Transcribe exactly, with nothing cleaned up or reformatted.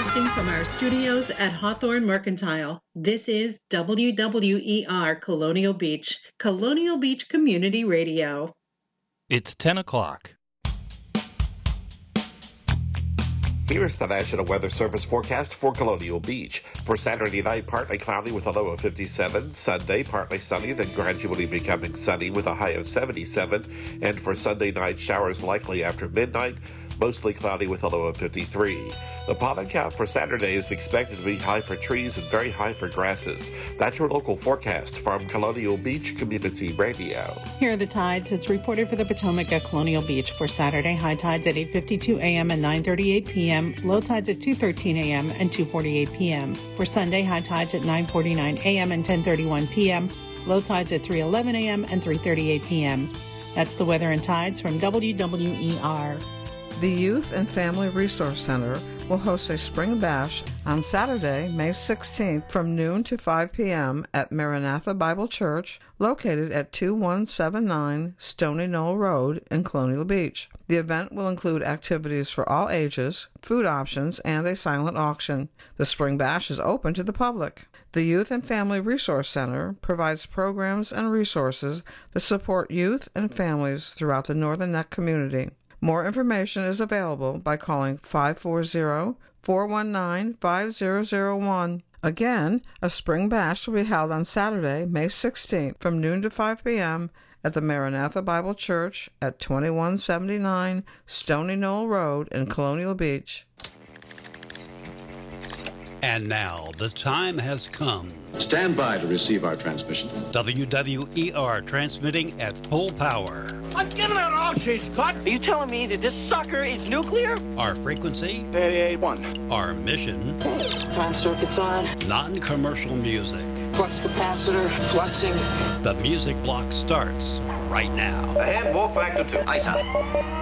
Broadcasting from our studios at Hawthorne Mercantile, this is W W E R Colonial Beach, Colonial Beach Community Radio. It's ten o'clock. Here is the National Weather Service forecast for Colonial Beach. For Saturday night, partly cloudy with a low of fifty-seven. Sunday, partly sunny, then gradually becoming sunny with a high of seventy-seven. And for Sunday night, showers likely after midnight, mostly cloudy with a low of fifty-three. The pollen count for Saturday is expected to be high for trees and very high for grasses. That's your local forecast from Colonial Beach Community Radio. Here are the tides. It's reported for the Potomac at Colonial Beach for Saturday. High tides at eight fifty-two a.m. and nine thirty-eight p.m. Low tides at two thirteen a.m. and two forty-eight p.m. For Sunday, high tides at nine forty-nine a.m. and ten thirty-one p.m. Low tides at three eleven a.m. and three thirty-eight p.m. That's the weather and tides from W W E R. The Youth and Family Resource Center will host a spring bash on Saturday, May sixteenth from noon to five p.m. at Maranatha Bible Church, located at two one seven nine Stony Knoll Road in Colonial Beach. The event will include activities for all ages, food options, and a silent auction. The spring bash is open to the public. The Youth and Family Resource Center provides programs and resources that support youth and families throughout the Northern Neck community. More information is available by calling five four zero, four one nine, five zero zero one. Again, a spring bash will be held on Saturday, May sixteenth from noon to five p.m. at the Maranatha Bible Church at twenty-one seventy-nine Stony Knoll Road in Colonial Beach. And now the time has come. Stand by to receive our transmission. W W E R transmitting at full power. I'm giving it all she's got. Are you telling me that this sucker is nuclear? Our frequency. eighty-eight point one. Our mission. Time circuits on. Non-commercial music. Flux capacitor. Fluxing. The music block starts right now. Ahead, walk back to two. Ice out.